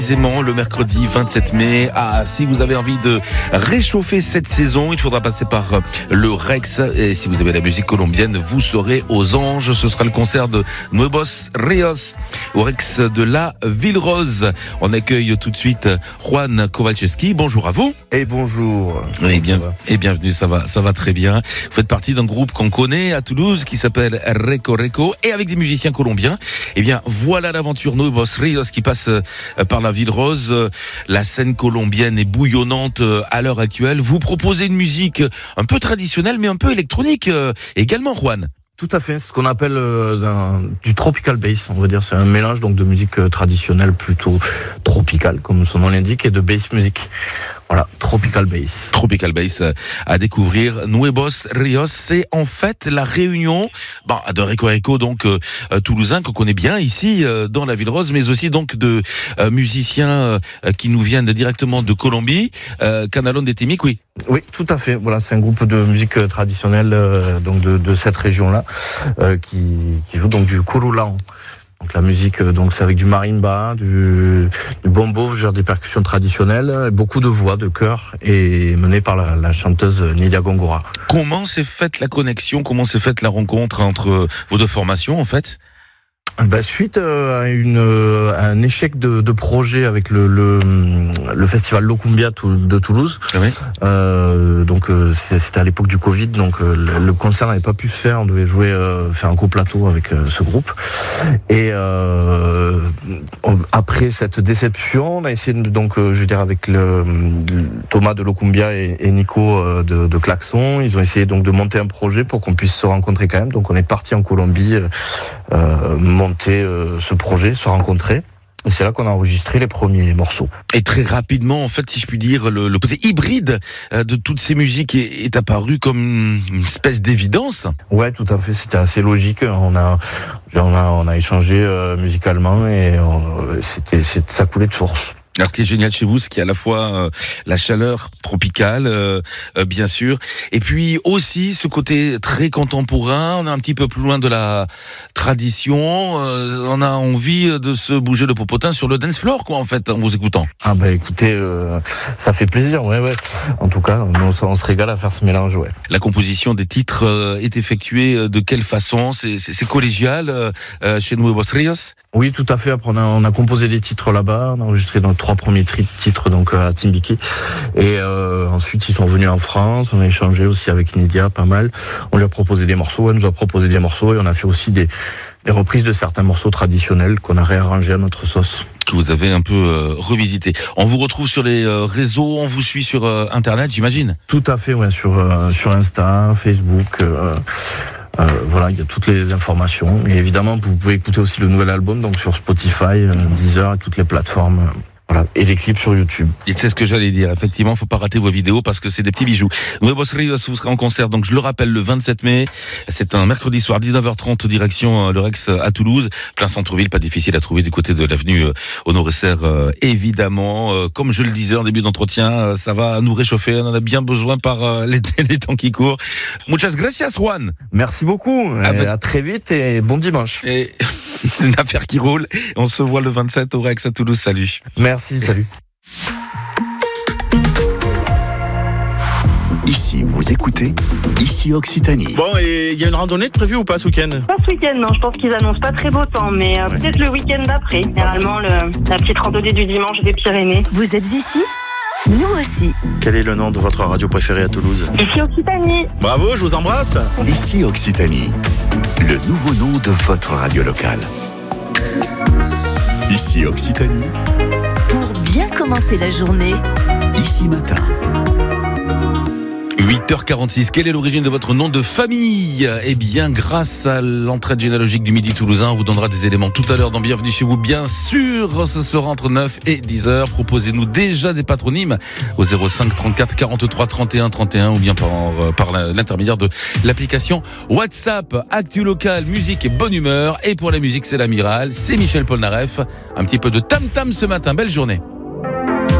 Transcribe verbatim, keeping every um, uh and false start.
Le mercredi vingt-sept mai. Ah, si vous avez envie de réchauffer cette saison, il faudra passer par le Rex. Et si vous avez la musique colombienne, vous serez aux anges. Ce sera le concert de Nuevos Ríos au Rex de la Ville Rose. On accueille tout de suite Juan Kowalczewski. Bonjour à vous. Et bonjour. Et, bien, et bienvenue, ça va, ça va très bien. Vous faites partie d'un groupe qu'on connaît à Toulouse qui s'appelle Reco Reco et avec des musiciens colombiens. Eh bien, voilà l'aventure Nuevos Ríos qui passe par la Ville Rose. La scène colombienne est bouillonnante à l'heure actuelle. Vous proposez une musique un peu traditionnelle mais un peu électronique également, Juan. Tout à fait, ce qu'on appelle euh, du tropical bass, on va dire. C'est un mélange donc de musique traditionnelle plutôt tropicale, comme son nom l'indique, et de bass music. Voilà, tropical bass. Tropical bass à découvrir. Nuevos Ríos, c'est en fait la réunion bon, de Reco Reco, donc euh, toulousain qu'on connaît bien ici euh, dans la Ville Rose, mais aussi donc de euh, musiciens euh, qui nous viennent directement de Colombie. Euh, Canalón de Timic, oui. Oui, tout à fait. Voilà, c'est un groupe de musique traditionnelle euh, donc de, de cette région-là euh, qui, qui joue donc du curulao. Donc la musique, donc c'est avec du marimba, du, du bombo, genre des percussions traditionnelles, beaucoup de voix, de chœur, et menée par la, la chanteuse Nidia Gongora. Comment s'est faite la connexion, comment s'est faite la rencontre entre vos deux formations en fait ? Bah, suite à, une, à un échec de, de projet avec le, le, le festival Locumbia de Toulouse, ah oui. euh, donc c'était à l'époque du Covid, donc le, le concert n'avait pas pu se faire, on devait jouer, euh, faire un coplateau avec euh, ce groupe. Et euh, après cette déception, on a essayé de, donc je veux dire avec le, Thomas de Locumbia et, et Nico de, de Klaxon, ils ont essayé donc de monter un projet pour qu'on puisse se rencontrer quand même. Donc on est parti en Colombie. Euh, monter euh, ce projet, se rencontrer. Et c'est là qu'on a enregistré les premiers morceaux. Et très rapidement, en fait, si je puis dire, le, le côté hybride de toutes ces musiques est, est apparu comme une espèce d'évidence. Ouais, tout à fait. C'était assez logique. On a, on a, on a échangé euh, musicalement et on, c'était, c'était, ça coulait de source. Alors, ce qui est génial chez vous, c'est qu'il y a à la fois euh, la chaleur tropicale, euh, euh, bien sûr, et puis aussi ce côté très contemporain. On est un petit peu plus loin de la tradition. Euh, on a envie de se bouger le popotin sur le dance floor, quoi, en fait, en vous écoutant. Ah bah écoutez, euh, ça fait plaisir, ouais, ouais. En tout cas, on, on se régale à faire ce mélange, ouais. La composition des titres euh, est effectuée de quelle façon ? C'est, c'est, c'est collégial euh, chez Nuevos Ríos ? Oui, tout à fait. Après, on a, on a composé des titres là-bas, on a enregistré dans trois premiers tri- titres donc à Timbiquet. Et euh, ensuite, ils sont venus en France. On a échangé aussi avec Nidia, pas mal. On lui a proposé des morceaux, elle nous a proposé des morceaux, et on a fait aussi des, des reprises de certains morceaux traditionnels qu'on a réarrangés à notre sauce. Que vous avez un peu euh, revisité. On vous retrouve sur les euh, réseaux, on vous suit sur euh, Internet, j'imagine. Tout à fait, ouais, sur euh, sur Insta, Facebook. Euh, Euh, voilà, il y a toutes les informations. Et évidemment, vous pouvez écouter aussi le nouvel album donc sur Spotify, euh, Deezer et toutes les plateformes. Euh, voilà, et les clips sur YouTube. Et c'est ce que j'allais dire. Effectivement, faut pas rater vos vidéos parce que c'est des petits bijoux. Nuevos Ríos, vous serez en concert. Donc, je le rappelle, le vingt-sept mai. C'est un mercredi soir, dix-neuf heures trente, direction euh, le Rex à Toulouse. Plein centre-ville, pas difficile à trouver du côté de l'avenue euh, Honoré-Serre, euh, évidemment. Euh, comme je le disais en début d'entretien, euh, ça va nous réchauffer. On en a bien besoin par euh, les, les temps qui courent. Muchas gracias, Juan. Merci beaucoup. Ah ben... À très vite et bon dimanche. Et c'est une affaire qui roule. On se voit le vingt-sept au Rex à Toulouse. Salut. Merci, salut. Ici, vous écoutez Ici Occitanie. Bon, et il y a une randonnée de prévue ou pas ce week-end ? Pas ce week-end, non. Je pense qu'ils annoncent pas très beau temps, mais euh, ouais. peut-être le week-end d'après. Généralement, le, la petite randonnée du dimanche des Pyrénées. Vous êtes ici ? Nous aussi. Quel est le nom de votre radio préférée à Toulouse ? Ici Occitanie. Bravo, je vous embrasse. Ici Occitanie, le nouveau nom de votre radio locale. Ici Occitanie. Pour bien commencer la journée. Ici Matin. huit heures quarante-six, quelle est l'origine de votre nom de famille ? Eh bien, grâce à l'entraide généalogique du Midi Toulousain, on vous donnera des éléments tout à l'heure dans Bienvenue chez vous. Bien sûr, ce sera entre neuf et dix heures. Proposez-nous déjà des patronymes au zéro cinq trente-quatre quarante-trois trente et un trente et un ou bien par, par l'intermédiaire de l'application WhatsApp. Actu local, musique et bonne humeur. Et pour la musique, c'est l'Amiral, c'est Michel Polnareff. Un petit peu de tam-tam ce matin. Belle journée.